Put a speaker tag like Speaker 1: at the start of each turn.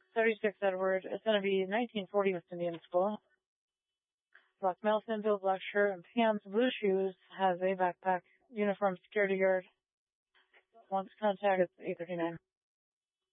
Speaker 1: 36 Edward. It's going to be 1940 West Indian School. Black male, thin bill, black shirt and pants, blue shoes, has a backpack, uniform, security guard. Wants contact, it's 839.